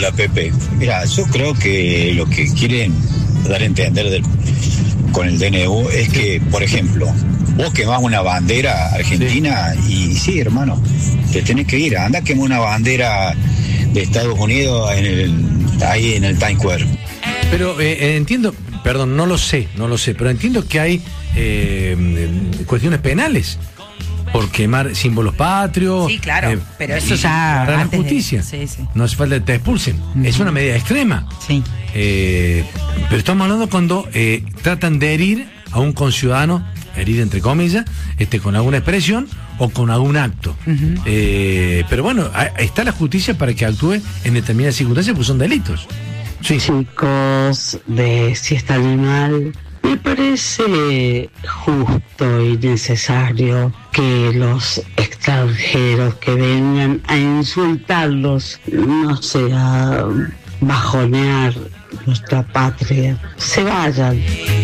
Hola, Pepe. Mira, yo creo que lo que quieren dar a entender con el DNU es que, por ejemplo, vos quemás una bandera argentina y sí, hermano, te tenés que ir. Anda a quemar una bandera de Estados Unidos ahí en el Times Square. Pero entiendo, perdón, no lo sé, pero entiendo que hay cuestiones penales por quemar símbolos patrios. Sí, claro, pero eso ya para la antes justicia. Sí. No hace falta que te expulsen. Es una medida extrema. Sí. Pero estamos hablando cuando tratan de herir a un conciudadano, herir entre comillas, con alguna expresión o con algún acto. Pero bueno, está la justicia para que actúe en determinadas circunstancias, pues son delitos. Sí. Chicos, de si está mal, me parece justo y necesario que los extranjeros que vengan a insultarlos, no sé, a bajonear nuestra patria, se vayan.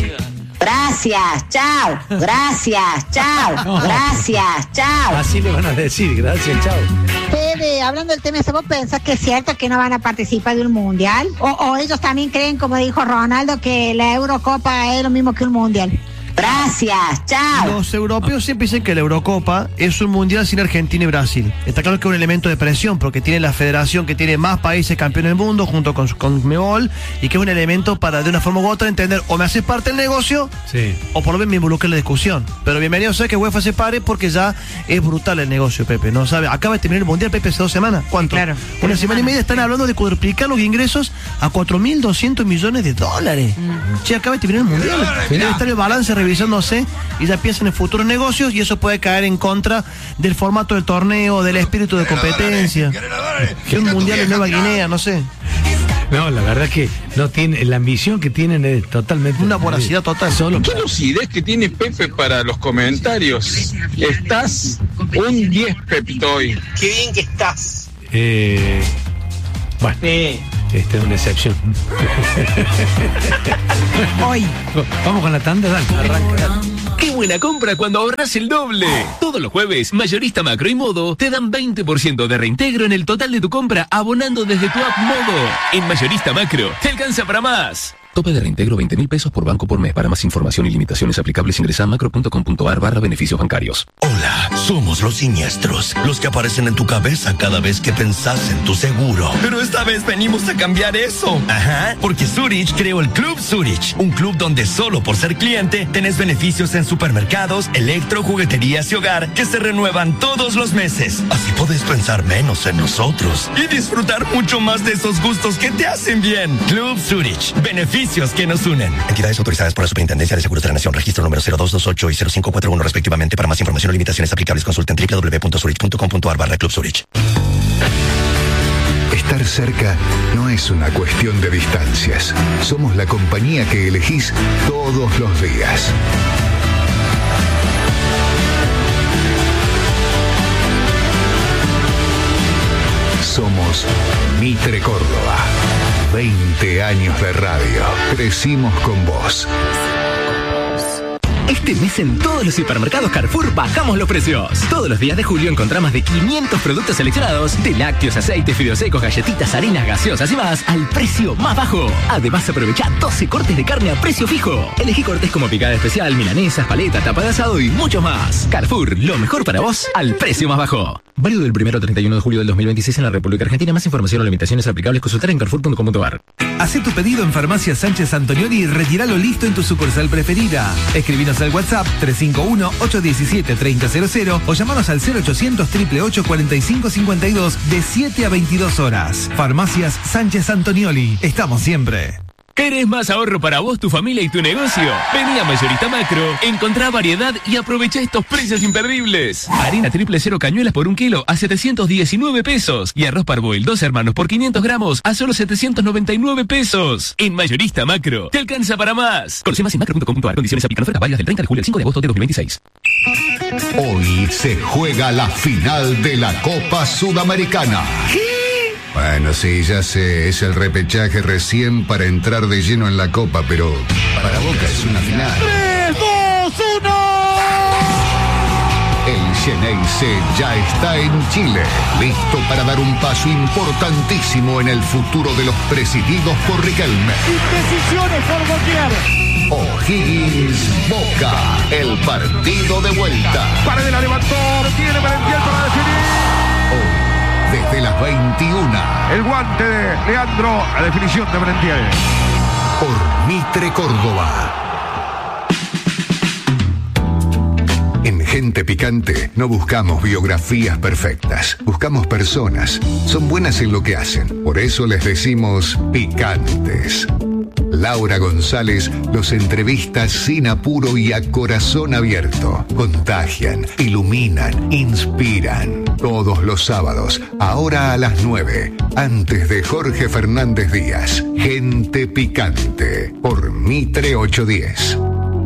Gracias, chao. Gracias, chao. No. Gracias, chao. Así le van a decir, gracias, chao. Fede, hablando del tema ese, ¿vos pensás que es cierto que no van a participar de un mundial? ¿O ellos también creen, como dijo Ronaldo, que la Eurocopa es lo mismo que un mundial? Gracias, chao. Los europeos siempre dicen que la Eurocopa es un mundial sin Argentina y Brasil. Está claro que es un elemento de presión porque tiene la federación que tiene más países campeones del mundo junto con Conmebol, y que es un elemento para de una forma u otra entender o me haces parte del negocio, sí, o por lo menos me involucre en la discusión. Pero bienvenido sea que UEFA se pare porque ya es brutal el negocio, Pepe. No sabe, acaba de terminar el mundial, Pepe, hace 2 semanas. ¿Cuánto? Claro. Una semana y media están hablando de cuadruplicar los ingresos a $4.200 millones. Che, acaba de terminar el mundial. Debe estar el balance revisándose y ya piensan en futuros negocios, y eso puede caer en contra del formato del torneo, del espíritu de competencia. Que un mundial en Nueva Guinea, no sé. No, la verdad que no tiene, la ambición que tienen es totalmente una voracidad total. Qué lucidez que tiene Pepe para los comentarios. Estás un 10, Pepitoy. Qué bien que estás. Bueno, esta es una excepción. Hoy. Vamos con la tanda, dale. Arranca. ¡Qué buena compra cuando ahorras el doble! Todos los jueves, Mayorista Macro y Modo te dan 20% de reintegro en el total de tu compra abonando desde tu app Modo. En Mayorista Macro, te alcanza para más. Tope de reintegro 20.000 pesos por banco por mes. Para más información y limitaciones aplicables ingresa a macro.com.ar/beneficios bancarios. Hola, somos los siniestros, los que aparecen en tu cabeza cada vez que pensás en tu seguro. Pero esta vez venimos a cambiar eso. Ajá, porque Zurich creó el Club Zurich, un club donde solo por ser cliente tenés beneficios en supermercados, electro, jugueterías y hogar que se renuevan todos los meses. Así podés pensar menos en nosotros y disfrutar mucho más de esos gustos que te hacen bien. Club Zurich, beneficios que nos unen. Entidades autorizadas por la Superintendencia de Seguros de la Nación. Registro número 0228 y 0541 respectivamente. Para más información o limitaciones aplicables, consulten www.zurich.com.ar/Club Zurich. Estar cerca no es una cuestión de distancias. Somos la compañía que elegís todos los días. Somos Mitre Córdoba. 20 años de radio. Crecimos con vos. Este mes en todos los supermercados Carrefour bajamos los precios. Todos los días de julio encontrá más de 500 productos seleccionados, de lácteos, aceites, fideos secos, galletitas, harinas, gaseosas y más, al precio más bajo. Además, aprovecha 12 cortes de carne a precio fijo. Elegí cortes como picada especial, milanesas, paleta, tapa de asado y mucho más. Carrefour, lo mejor para vos, al precio más bajo. Válido del 1 al 31 de julio del 2026 en la República Argentina. Más información o limitaciones aplicables, consultar en carrefour.com.ar. Hacé tu pedido en Farmacia Sánchez Antonioli y retíralo listo en tu sucursal preferida. Escribinos al WhatsApp 351-817-3000 o llamanos al 0800-888-4552 de 7 a 22 horas. Farmacias Sánchez Antonioli. Estamos siempre. ¿Querés más ahorro para vos, tu familia y tu negocio? Vení a Mayorista Macro, encontrá variedad y aprovecha estos precios imperdibles. Harina triple cero cañuelas por 1 kilo a 719 pesos. Y arroz parboil 2 hermanos por 500 gramos a solo 799 pesos. En Mayorista Macro, te alcanza para más. Conoce más en macro.com.ar. Condiciones aplican. Ofertas válidas del 30 de julio al 5 de agosto de 2026. Hoy se juega la final de la Copa Sudamericana. Bueno, sí, ya sé, es el repechaje recién para entrar de lleno en la Copa, pero para Boca es una final. ¡3, 2, 1! El Xeneize ya está en Chile, listo para dar un paso importantísimo en el futuro de los presididos por Riquelme. Indecisiones por doquier. O'Higgins Boca, el partido de vuelta. Paredela levantó, tiene Merentiel para definir. Hoy, desde las 21. El guante de Leandro, la definición de Merentiel. Por Mitre Córdoba. En Gente Picante no buscamos biografías perfectas, buscamos personas. Son buenas en lo que hacen, por eso les decimos picantes. Laura González los entrevista sin apuro y a corazón abierto. Contagian, iluminan, inspiran. Todos los sábados, ahora a las 9, antes de Jorge Fernández Díaz. Gente Picante, por Mitre 810.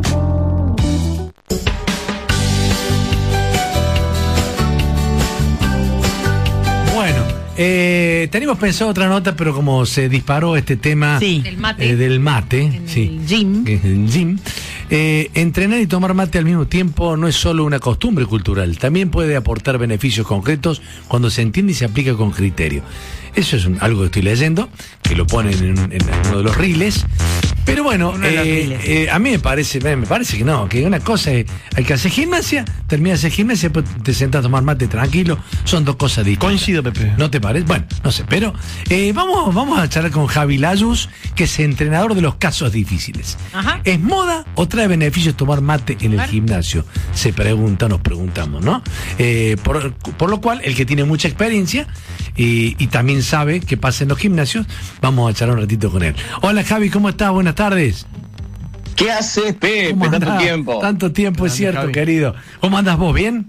Teníamos pensado otra nota, pero como se disparó este tema del mate, sí, el gym, entrenar y tomar mate al mismo tiempo no es solo una costumbre cultural, también puede aportar beneficios concretos cuando se entiende y se aplica con criterio. Eso es algo que estoy leyendo, que lo ponen en uno de los reels. Pero bueno, a mí me parece que no, que una cosa es, hay que hacer gimnasia, terminas de hacer gimnasia, después te sentas a tomar mate tranquilo, son dos cosas distintas. Coincido, Pepe. ¿No te parece? Bueno, no sé, pero vamos a charlar con Javi Layus, que es entrenador de los casos difíciles. Ajá. ¿Es moda o trae beneficios tomar mate en el gimnasio? Nos preguntamos, ¿no? Por lo cual, el que tiene mucha experiencia y también sabe qué pasa en los gimnasios, vamos a charlar un ratito con él. Hola Javi, ¿cómo estás? Buenas tardes. ¿Qué haces, Pepe? Tanto tiempo. Tanto tiempo, es cierto, Javi, querido. ¿Cómo andas vos? ¿Bien?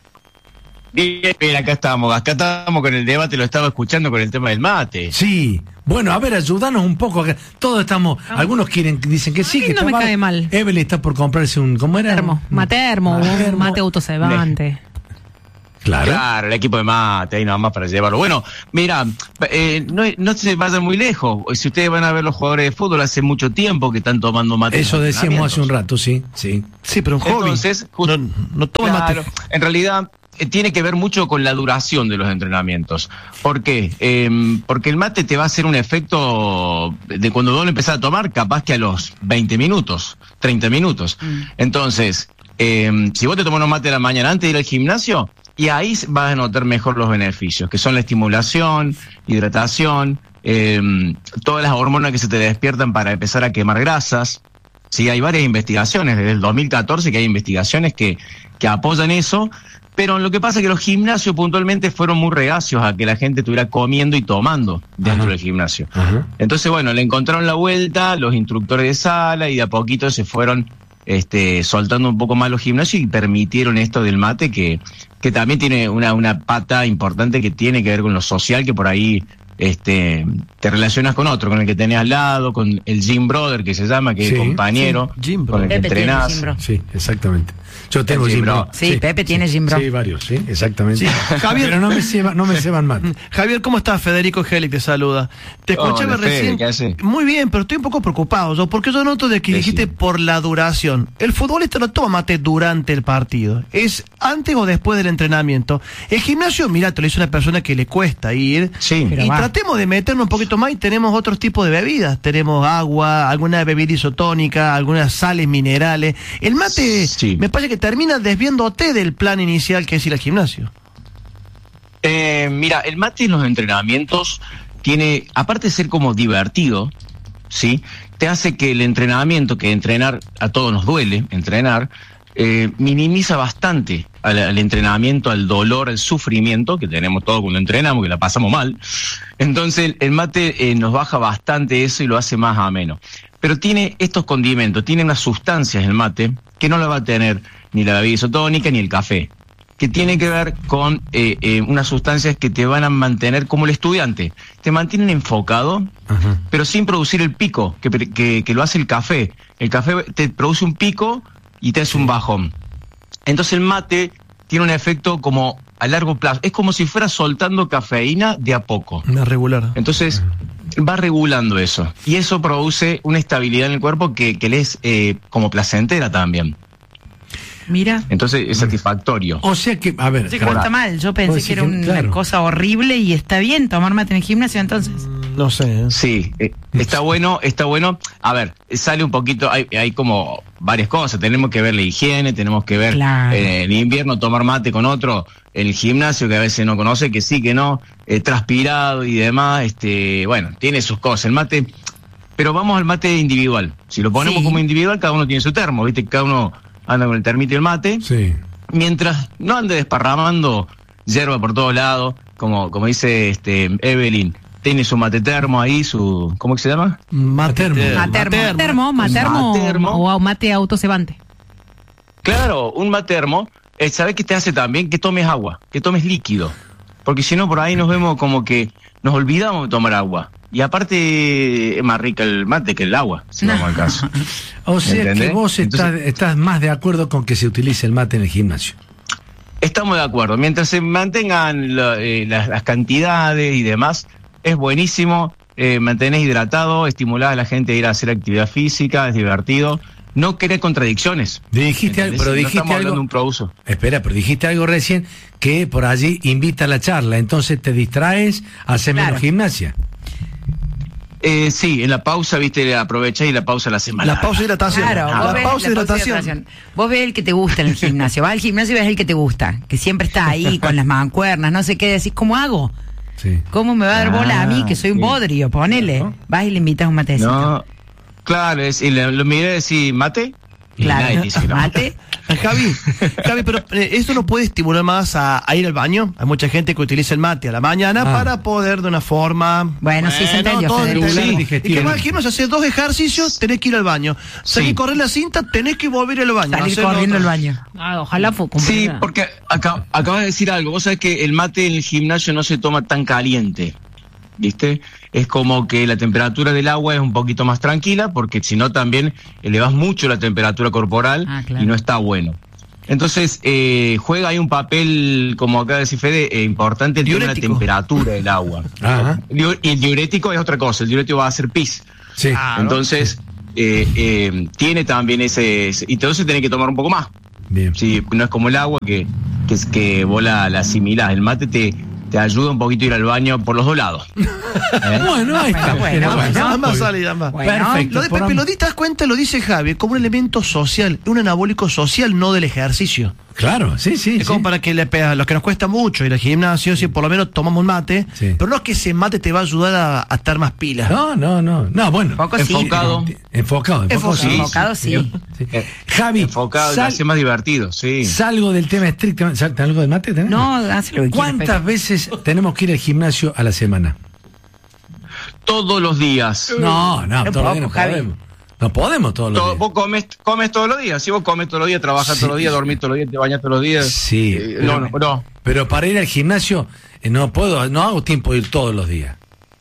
Bien, acá estamos con el debate, lo estaba escuchando con el tema del mate. Sí. Bueno, a ver, ayúdanos un poco. Todos estamos, algunos dicen que sí, que no me cae mal. Evelyn está por comprarse un, ¿cómo era? Matermo, un mate autocebante. Claro, el equipo de mate, ahí nada más para llevarlo. Bueno, mira, no se vayan muy lejos. Si ustedes van a ver los jugadores de fútbol, hace mucho tiempo que están tomando mate. Eso decíamos hace un rato, sí. Sí, pero un hobby. Entonces, no toman mate. En realidad, tiene que ver mucho con la duración de los entrenamientos. ¿Por qué? Porque el mate te va a hacer un efecto de cuando vos lo empezás a tomar, capaz que a los 20 minutos, 30 minutos. Entonces, si vos te tomás un mate de la mañana antes de ir al gimnasio, y ahí vas a notar mejor los beneficios, que son la estimulación, hidratación, todas las hormonas que se te despiertan para empezar a quemar grasas. Sí, hay varias investigaciones, desde el 2014 que hay investigaciones que apoyan eso, pero lo que pasa es que los gimnasios puntualmente fueron muy reacios a que la gente estuviera comiendo y tomando dentro del gimnasio. Entonces, bueno, le encontraron la vuelta los instructores de sala y de a poquito se fueron soltando un poco más los gimnasios y permitieron esto del mate que también tiene una pata importante que tiene que ver con lo social, que por ahí te relacionas con otro, con el que tenés al lado, con el gym brother que se llama, que es el compañero, con el que entrenás. Sí, exactamente. Yo tengo gym bro. Sí, Pepe tiene gym bro. Sí, varios, sí, exactamente. Sí. Javier, pero no me ceban mal. Javier, ¿cómo estás? Federico Helic te saluda. Te escuchaba recién. ¿Qué hace? Muy bien, pero estoy un poco preocupado, porque yo noto de que dijiste por la duración. El futbolista no toma mate durante el partido. ¿Es antes o después del entrenamiento? El gimnasio, mira, te lo dice una persona que le cuesta ir. Sí. Y tratemos de meternos un poquito más y tenemos otros tipos de bebidas. Tenemos agua, alguna bebida isotónica, algunas sales minerales. El mate, me parece que termina desviándote del plan inicial que es ir al gimnasio. Mira, el mate en los entrenamientos tiene, aparte de ser como divertido, ¿sí? Te hace que el entrenamiento, que entrenar a todos nos duele, entrenar, minimiza bastante al entrenamiento, al dolor, al sufrimiento que tenemos todos cuando entrenamos, que la pasamos mal. Entonces el mate nos baja bastante eso y lo hace más ameno. Pero tiene estos condimentos, tiene unas sustancias el mate que no la va a tener ni la bebida isotónica ni el café, que tiene que ver con unas sustancias que te van a mantener como el estudiante, te mantienen enfocado, pero sin producir el pico que lo hace el café. El café te produce un pico y te hace un bajón. Entonces el mate tiene un efecto como a largo plazo, es como si fuera soltando cafeína de a poco. Una regular. Entonces va regulando eso, y eso produce una estabilidad en el cuerpo que le es como placentera también. Mira. Entonces es satisfactorio. O sea que, a ver, Así que no está mal. Yo pensé que era una cosa horrible y está bien tomar mate en el gimnasio entonces. No sé. Sí, está bueno. A ver, sale un poquito, hay como varias cosas. Tenemos que ver la higiene, tenemos que ver en invierno tomar mate con otro, en el gimnasio que a veces no conoce, que sí, que no, transpirado y demás. Bueno, tiene sus cosas. El mate, pero vamos al mate individual. Si lo ponemos como individual, cada uno tiene su termo, ¿viste? Cada uno anda con el termito y el mate. Sí. Mientras no ande desparramando hierba por todos lados, como dice Evelyn. Tiene su mate termo ahí, ¿cómo que se llama? Matermo o mate autocebante. Claro, un matermo, ¿sabes qué te hace también? Que tomes agua, que tomes líquido. Porque si no, por ahí nos vemos como que nos olvidamos de tomar agua. Y aparte es más rica el mate que el agua, si vamos al caso. O sea ¿entendés? que vos estás más de acuerdo con que se utilice el mate en el gimnasio. Estamos de acuerdo. Mientras se mantengan las cantidades y demás, es buenísimo, mantenés hidratado, estimulás a la gente a ir a hacer actividad física, es divertido, no querés contradicciones. Dijiste algo, pero dijiste algo. De un prouso. Espera, pero dijiste algo recién que por allí invita a la charla, entonces te distraes, haces menos gimnasia. Sí, en la pausa, viste, aprovechás y la pausa la semana. La pausa de hidratación. Claro, la pausa de hidratación. Vos ves el que te gusta en el gimnasio, vas al gimnasio y ves el que te gusta, que siempre está ahí con las mancuernas, no sé qué, decís, ¿cómo hago? Sí. ¿Cómo me va a dar bola a mí, que soy un bodrio? Ponele. ¿No? Vas y le invitas un matecito. No, claro, y lo miré y decís, ¿mate? Claro, mate. Javi, pero ¿esto no puede estimular más a ir al baño? Hay mucha gente que utiliza el mate a la mañana para poder de una forma... Bueno, sí, se entendió. Y que vas al gimnasio, haces 2 ejercicios, tenés que ir al baño. Salís a correr la cinta, tenés que volver al baño. Salir corriendo al baño. Ojalá fue Sí, porque acabas de decir algo. Vos sabés que el mate en el gimnasio no se toma tan caliente, ¿viste? Es como que la temperatura del agua es un poquito más tranquila, porque si no también elevas mucho la temperatura corporal y no está bueno. Entonces, juega ahí un papel, como acaba de decir Fede, importante el tema de la temperatura del agua. Ajá. Y el diurético es otra cosa, el diurético va a hacer pis. Sí. Entonces, tiene también ese... Y entonces tenés que tomar un poco más. Bien. Sí, no es como el agua que vos la asimilás. El mate te ayuda un poquito a ir al baño por los 2 lados. Bueno, ahí está. Ambas salidas, ambas. Perfecto. Lo de Pepe, ¿lo das cuenta? Lo dice Javi, como un elemento social, un anabólico social, no del ejercicio. Claro, sí. Es como para que los que nos cuesta mucho ir al gimnasio, si por lo menos tomamos un mate, pero no es que ese mate te va a ayudar a estar más pilas. No, bueno. Enfocado. Enfocado, sí. Javi, enfocado, hace más divertido, sí. Salgo del tema estrictamente. ¿Algo de mate tenés? No, hace lo que quieras. ¿Cuántas veces tenemos que ir al gimnasio a la semana? Todos los días. No, todos los días no podemos. No podemos todos los días. Vos comes todos los días. Si vos comes todos los días, trabajas todos los días, dormís todos los días, te bañas todos los días. Sí. No. Pero para ir al gimnasio no hago tiempo de ir todos los días.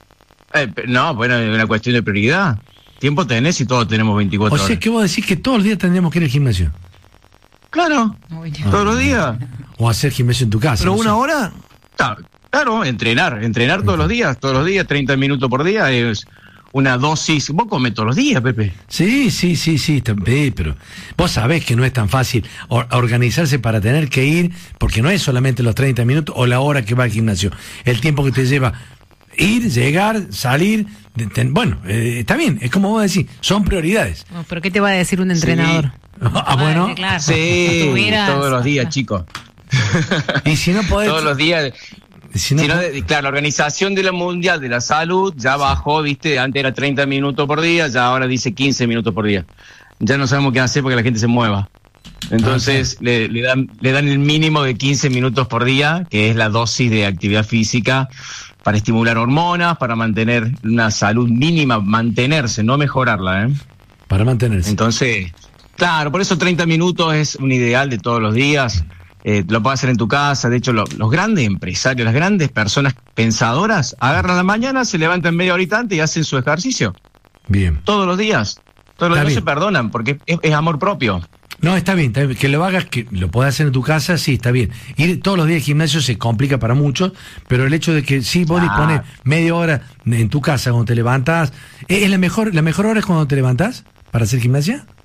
Bueno, es una cuestión de prioridad. Tiempo tenés y todos tenemos 24 horas. O sea que vos decís que todos los días tendríamos que ir al gimnasio. Claro, todos los días. O hacer gimnasio en tu casa. ¿Pero una hora? Claro, entrenar todos los días, 30 minutos por día es una dosis. Vos comés todos los días, Pepe. Sí, pero vos sabés que no es tan fácil organizarse para tener que ir, porque no es solamente los 30 minutos o la hora que va al gimnasio, el tiempo que te lleva ir, llegar, salir. Está bien, es como vos decís, son prioridades. ¿Pero qué te va a decir un entrenador? Bueno. Claro. Sí, todos los días, chicos. Y si no podés... Todos los días... claro, la Organización de la Mundial de la Salud ya bajó, viste, antes era 30 minutos por día, ya ahora dice 15 minutos por día. Ya no sabemos qué hacer porque la gente se mueva. Entonces le dan el mínimo de 15 minutos por día, que es la dosis de actividad física para estimular hormonas, para mantener una salud mínima, mantenerse, no mejorarla, Para mantenerse. Entonces, claro, por eso 30 minutos es un ideal de todos los días. Lo puedes hacer en tu casa. De hecho, los grandes empresarios, las grandes personas pensadoras, agarran la mañana, se levantan media horita antes y hacen su ejercicio. Bien. Todos los días. Todos los días se perdonan porque es amor propio. No, está bien, que lo hagas, que lo puedas hacer en tu casa, sí, está bien. Ir todos los días al gimnasio se complica para muchos, pero el hecho de que sí vos dispones media hora en tu casa cuando te levantás, ¿es la mejor hora es cuando te levantás para hacer gimnasia?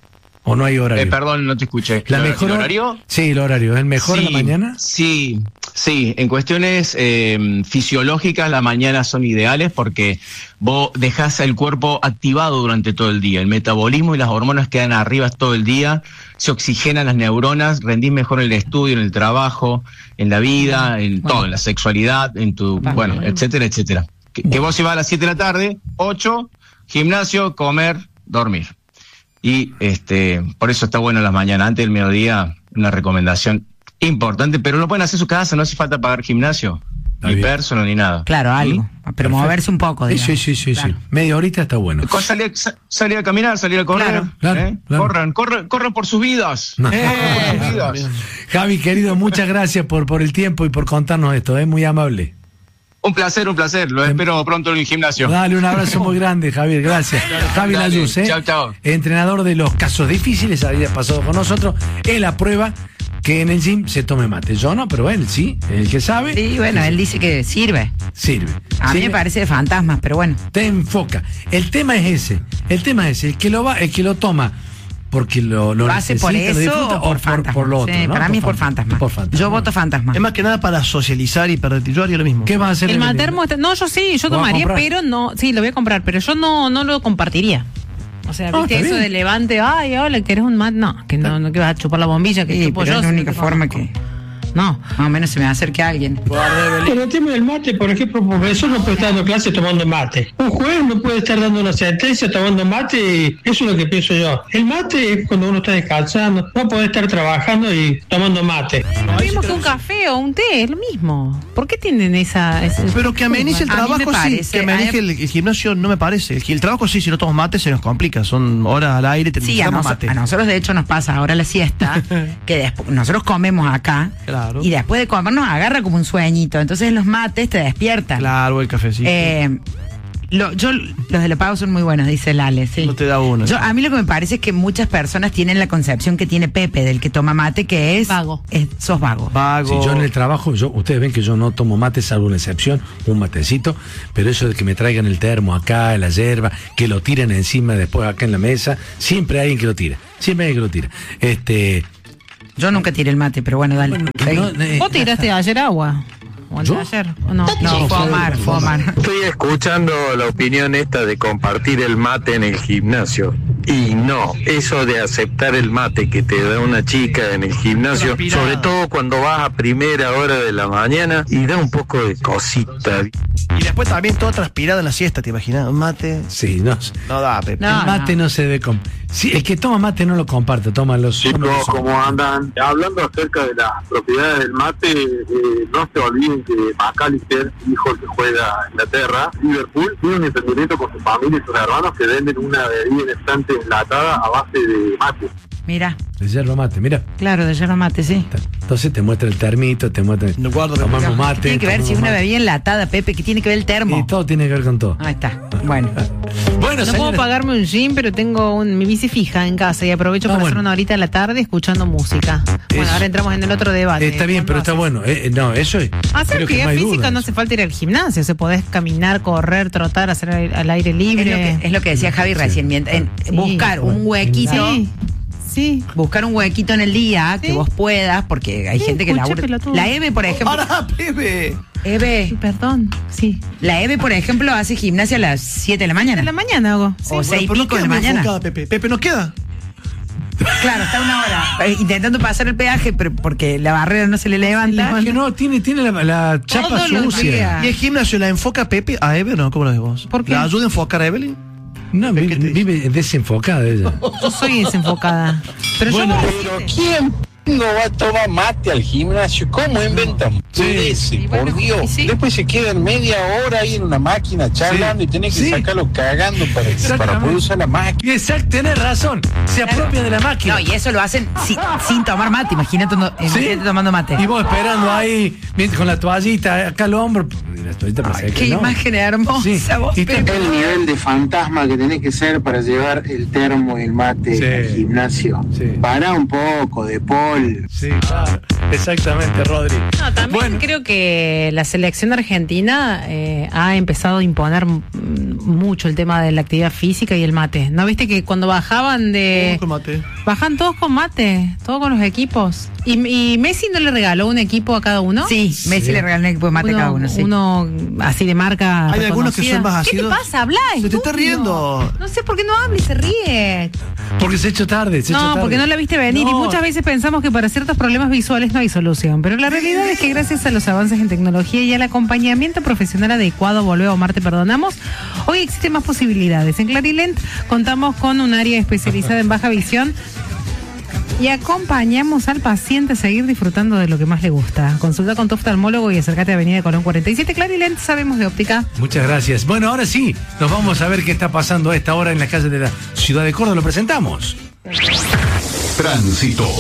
¿O no hay horario? Perdón, no te escuché. ¿La mejor ¿El horario? Sí, el horario. ¿Es el mejor en la mañana? Sí. En cuestiones fisiológicas, las mañanas son ideales porque vos dejás el cuerpo activado durante todo el día. El metabolismo y las hormonas quedan arriba todo el día, se oxigenan las neuronas, rendís mejor en el estudio, en el trabajo, en la vida, en todo, en la sexualidad, en tu, etcétera, etcétera. Que vos si vas a las 7 de la tarde, 8, gimnasio, comer, dormir. Y por eso está bueno en las mañanas, antes del mediodía, una recomendación importante, pero lo pueden hacer en su casa, no hace falta pagar gimnasio, ni personal, ni nada. Claro, algo, pero moverse un poco. Sí. Media horita está bueno. Salir a caminar, salir a correr. Claro. Corran por sus vidas. Por sus vidas. Javi, querido, muchas gracias por el tiempo y por contarnos esto, es muy amable. Un placer. Lo espero pronto en el gimnasio. Dale, un abrazo muy grande, Javier. Gracias. Javi Layuz, Chao. Entrenador de los casos difíciles, había pasado con nosotros. Él la prueba que en el gym se tome mate. Yo no, pero él sí, el que sabe. Sí, bueno, él dice que sirve. A mí me parece de fantasmas, pero bueno. Te enfoca. El tema es ese. El que lo toma porque lo hace por eso o por lo otro. Sí, ¿no? Para mí es por fantasma. Yo voto fantasma. Es más que nada para socializar y para yo haría lo mismo. ¿Qué vas a hacer? El matermo no, yo tomaría, pero no, sí, lo voy a comprar, pero yo no lo compartiría. O sea, viste eso de levante, ay, hola, ¿querés un mate? No, que no que vas a chupar la bombilla, que chupo yo. Es la única forma que... No, más o menos se me acerque a alguien. Con el tema del mate, por ejemplo, un profesor no puede estar dando clases tomando mate. Un juez no puede estar dando una sentencia tomando mate. Eso es lo que pienso yo. El mate es cuando uno está descansando. No puede estar trabajando y tomando mate. Lo mismo que un café o un té, es lo mismo. ¿Por qué tienen esa pero que amenice el trabajo, sí. Que amenice el gimnasio no me parece. El trabajo sí, si no tomamos mate se nos complica. Son horas al aire, mate. A nosotros de hecho nos pasa ahora la siesta, que después nosotros comemos acá. Claro. Y después de comer nos agarra como un sueñito. Entonces los mates te despiertan. Claro, el cafecito. Los de la pago son muy buenos, dice Lale. Sí. No te da uno. A mí lo que me parece es que muchas personas tienen la concepción que tiene Pepe del que toma mate, que es vago. Sos vago. Sí, yo en el trabajo, ustedes ven que yo no tomo mate, salvo una excepción, un matecito, pero eso de que me traigan el termo acá, la yerba, que lo tiren encima después acá en la mesa, siempre hay alguien que lo tira. Yo nunca tiré el mate, pero bueno, dale. ¿Vos tiraste ayer agua? ¿O el de ayer? ¿O no? No, fue Omar. Estoy escuchando la opinión esta de compartir el mate en el gimnasio. Y no, eso de aceptar el mate que te da una chica en el gimnasio, sobre todo cuando vas a primera hora de la mañana, y da un poco de cosita. Y después también todo transpirado en la siesta, ¿te imaginas? Un mate. Sí, no da, Pepe. El mate no se debe sí, el que toma mate no lo comparte, toma los... Chicos, ¿cómo andan? Hablando acerca de las propiedades del mate, no se olviden que McAllister, hijo que juega en Inglaterra, Liverpool, tiene un emprendimiento con su familia y sus hermanos que venden una bebida en estante enlatada a base de mate. Mira. De yerba mate, mira. Claro, de yerba mate, sí. Entonces te muestra el termito, te muestra... Tomamos mate. Tiene que ver si es una bebida enlatada, Pepe, que tiene que ver el termo. Y todo tiene que ver con todo. Ahí está. Bueno, no puedo pagarme un gym, pero tengo mi bici fija en casa y aprovecho para hacer una horita a la tarde escuchando música. Bueno, ahora entramos en el otro debate. Está bien, pero está bueno. No, eso es... Hacer actividad física no hace falta ir al gimnasio. Se podés caminar, correr, trotar, hacer al aire libre. Es lo que decía Javi recién. Buscar un huequito. Sí. Buscar un huequito en el día que vos puedas, porque hay gente que labura. La Eve, por ejemplo. ¡Para, Pepe! Eve. Perdón, sí. La Eve, por ejemplo, hace gimnasia a las 7 de la mañana. De la mañana, hago. O 6 y pico de la mañana. Pepe, ¿nos queda? Claro, está una hora intentando pasar el peaje, pero porque la barrera no se le levanta. Es que no, tiene la chapa sucia. ¿Y el gimnasio la enfoca Pepe a Eve o no? ¿Cómo lo ves vos? ¿Por qué? ¿La ayuda a enfocar a Evelyn? No, vive desenfocada ella. Yo soy desenfocada. Pero ¿quién no va a tomar mate al gimnasio? ¿Cómo inventan? Por Dios. Después se quedan media hora ahí en una máquina charlando y tenés que sacarlo cagando para poder usar la máquina. Exacto, tenés razón. Se apropia de la máquina. No, y eso lo hacen sin tomar mate. Imagínate tomando mate. Y vos esperando ahí con la toallita acá al hombro. Qué imagen hermosa. Vos, el nivel de fantasma que tenés que ser para llevar el termo y el mate al gimnasio. Pará un poco, de Paul. Sí, claro. Exactamente, Rodri. No, también creo que la selección argentina ha empezado a imponer mucho el tema de la actividad física y el mate. ¿No viste que cuando bajaban de... Todos con mate. Bajan todos con mate, todos con los equipos. ¿Y Messi no le regaló un equipo a cada uno? Sí, Messi le regaló un equipo de mate a cada uno, sí. Uno así de marca. Hay algunos que son más ¿Qué te ácidos. pasa? Habla. Se te está riendo. No sé por qué no habla y se ríe. Porque se ha hecho tarde. Porque no la viste venir. No. Y muchas veces pensamos que para ciertos problemas visuales no hay solución. Pero la realidad es que gracias a los avances en tecnología y al acompañamiento profesional adecuado, volvemos, Omar, te perdonamos, hoy existen más posibilidades. En Clarilent contamos con un área especializada en baja visión y acompañamos al paciente a seguir disfrutando de lo que más le gusta. Consulta con tu oftalmólogo y acércate a Avenida Colón 47. Clarilent, sabemos de óptica. Muchas gracias. Bueno, ahora sí, nos vamos a ver qué está pasando a esta hora en las calles de la ciudad de Córdoba. Lo presentamos. Tránsito.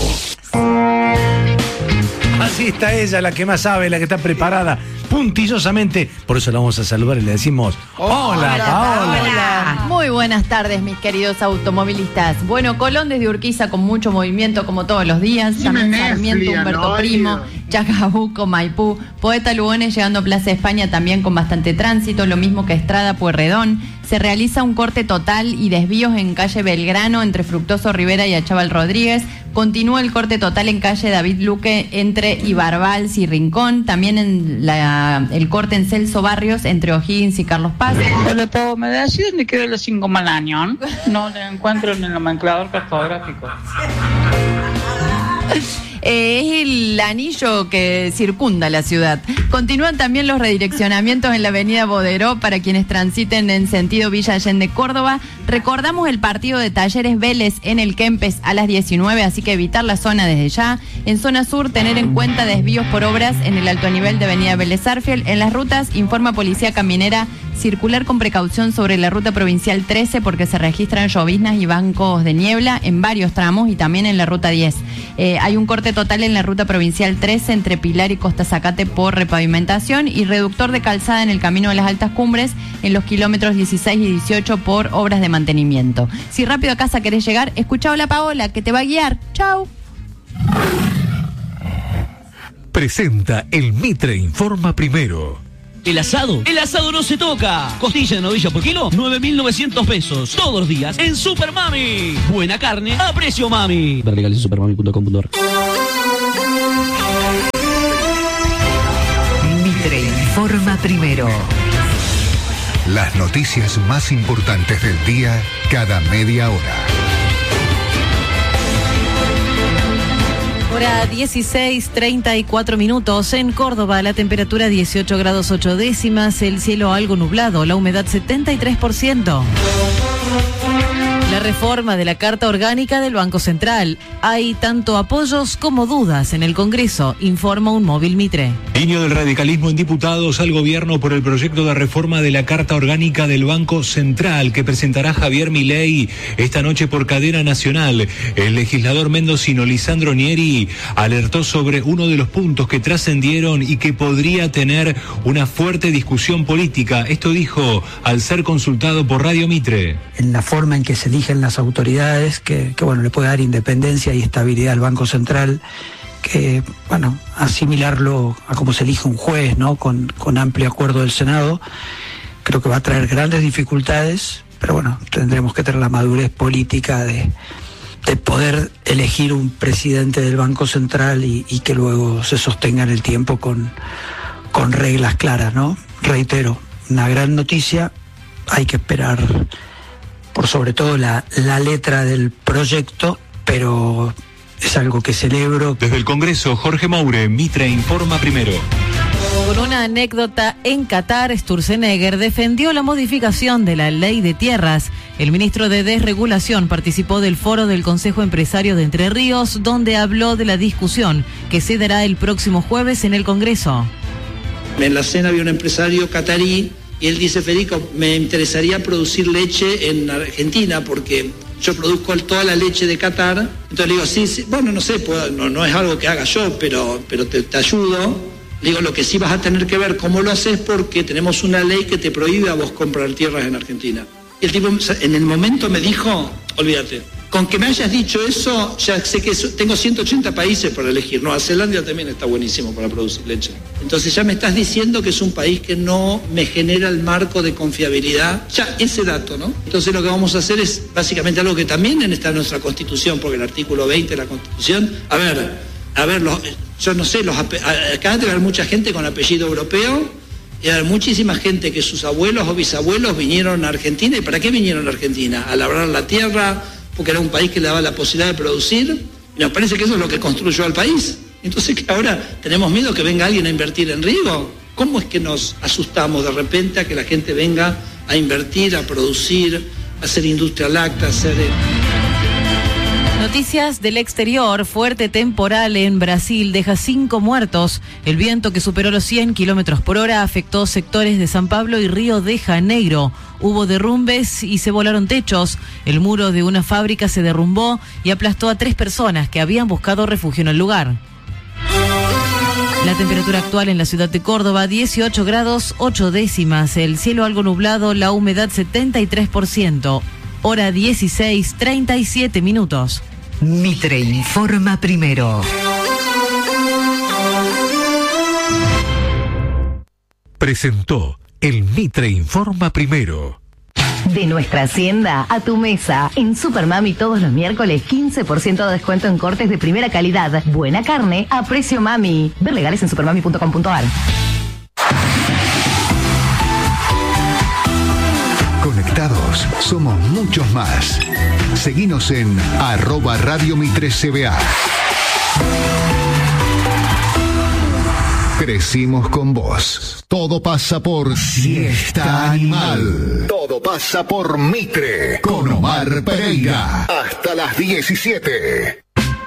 Así está ella, la que más sabe, la que está preparada puntillosamente. Por eso la vamos a saludar y le decimos: Hola, Paola. Muy buenas tardes, mis queridos automovilistas. Bueno, Colón desde Urquiza con mucho movimiento como todos los días. También Sarmiento, Humberto Primo, Chacabuco, Maipú, Poeta Lugones llegando a Plaza España también con bastante tránsito, lo mismo que Estrada, Pueyrredón. Se realiza un corte total y desvíos en calle Belgrano entre Fructuoso Rivera y Achával Rodríguez. Continúa el corte total en calle David Luque entre Ibarbals y Rincón. También el corte en Celso Barrios entre O'Higgins y Carlos Paz. Hola, Pau, ¿me decís dónde quedó los 5 Malañón? No lo encuentro en el nomenclador cartográfico. Es el anillo que circunda la ciudad. Continúan también los redireccionamientos en la avenida Boderó para quienes transiten en sentido Villa Allende, Córdoba. Recordamos el partido de Talleres Vélez en el Kempes a las 19, así que evitar la zona desde ya. En zona sur, tener en cuenta desvíos por obras en el alto nivel de avenida Vélez Arfiel. En las rutas, informa Policía Caminera, circular con precaución sobre la ruta provincial 13 porque se registran lloviznas y bancos de niebla en varios tramos y también en la ruta 10. Hay un corte total en la ruta provincial 13 entre Pilar y Costa Zacate por repavimentación y reductor de calzada en el camino de las altas cumbres en los kilómetros 16 y 18 por obras de mantenimiento. Si rápido a casa querés llegar, escucha a la Paola que te va a guiar. Chau. Presenta el Mitre Informa Primero. El asado no se toca. Costilla de novilla por kilo, 9.900 pesos. Todos los días en Super Mami. Buena carne a precio mami. Ver legales en supermami.com.ar. Mitre Informa Primero. Las noticias más importantes del día cada media hora. Hora 16:34 minutos. En Córdoba, la temperatura 18 grados 8 décimas, el cielo algo nublado, la humedad 73%. La reforma de la Carta Orgánica del Banco Central. Hay tanto apoyos como dudas en el Congreso, informa un móvil Mitre. Línea del radicalismo en diputados al gobierno por el proyecto de reforma de la Carta Orgánica del Banco Central que presentará Javier Milei esta noche por cadena nacional. El legislador mendocino Lisandro Nieri alertó sobre uno de los puntos que trascendieron y que podría tener una fuerte discusión política. Esto dijo al ser consultado por Radio Mitre. En la forma en que se eligen las autoridades, que bueno, le puede dar independencia y estabilidad al Banco Central, que bueno, asimilarlo a cómo se elige un juez, ¿no? Con amplio acuerdo del Senado, creo que va a traer grandes dificultades, pero bueno, tendremos que tener la madurez política de poder elegir un presidente del Banco Central y que luego se sostenga en el tiempo con reglas claras, ¿no? Reitero, una gran noticia, hay que esperar por sobre todo la letra del proyecto, pero es algo que celebro. Desde el Congreso, Jorge Moure, Mitre Informa Primero. Con una anécdota, en Qatar, Sturzenegger defendió la modificación de la ley de tierras. El ministro de Desregulación participó del foro del Consejo Empresario de Entre Ríos, donde habló de la discusión que se dará el próximo jueves en el Congreso. En la cena había un empresario catarí y él dice: Federico, me interesaría producir leche en Argentina porque yo produzco toda la leche de Qatar. Entonces le digo, sí, bueno, no sé, no es algo que haga yo, pero te ayudo. Le digo, lo que sí vas a tener que ver cómo lo haces porque tenemos una ley que te prohíbe a vos comprar tierras en Argentina. Y el tipo en el momento me dijo, olvídate, Con que me hayas dicho eso, ya sé que tengo 180 países para elegir. Nueva Zelanda también está buenísimo para producir leche. Entonces ya me estás diciendo que es un país que no me genera el marco de confiabilidad. Ya, ese dato, ¿no? Entonces lo que vamos a hacer es básicamente algo que también está en nuestra Constitución, porque el artículo 20 de la Constitución, yo no sé, acá debe haber mucha gente con apellido europeo, y hay muchísima gente que sus abuelos o bisabuelos vinieron a Argentina. ¿Y para qué vinieron a Argentina? A labrar la tierra, porque era un país que le daba la posibilidad de producir, y nos parece que eso es lo que construyó al país. Entonces, que ahora tenemos miedo que venga alguien a invertir en Riego. ¿Cómo es que nos asustamos de repente a que la gente venga a invertir, a producir, a hacer industria láctea, a hacer... Noticias del exterior. Fuerte temporal en Brasil deja 5 muertos. El viento, que superó los 100 kilómetros por hora, afectó sectores de San Pablo y Río de Janeiro. Hubo derrumbes y se volaron techos. El muro de una fábrica se derrumbó y aplastó a 3 personas que habían buscado refugio en el lugar. La temperatura actual en la ciudad de Córdoba, 18 grados 8 décimas. El cielo algo nublado, la humedad 73%. Hora 16:37 minutos. Mitre informa primero. Presentó el Mitre informa primero. De nuestra hacienda a tu mesa. En Supermami todos los miércoles 15% de descuento en cortes de primera calidad. Buena carne a precio mami. Ver legales en supermami.com.ar. Conectados, somos muchos más. Seguinos en @Radio Mitre CBA. Crecimos con vos. Todo pasa por Siesta Animal. Todo pasa por Mitre. Con Omar Pereira. Hasta las 17.